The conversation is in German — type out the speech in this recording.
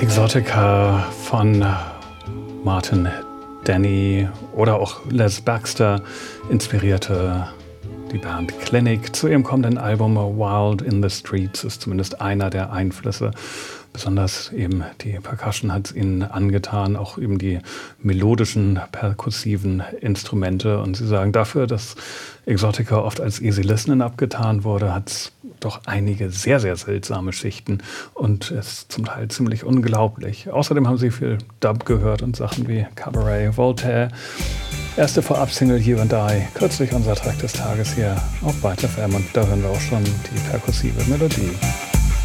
Exotica von Martin Denny oder auch Les Baxter inspirierte die Band Clinic. Zu ihrem kommenden Album Wild in the Streets ist zumindest einer der Einflüsse. Besonders eben die Percussion hat es ihnen angetan, auch eben die melodischen, perkussiven Instrumente. Und sie sagen dafür, dass Exotica oft als Easy Listening abgetan wurde, hat es doch einige sehr, sehr seltsame Schichten und ist zum Teil ziemlich unglaublich. Außerdem haben sie viel Dub gehört und Sachen wie Cabaret, Voltaire. Erste Vorab-Single You and I, kürzlich unser Track des Tages hier auf Byte FM und da hören wir auch schon die perkussive Melodie.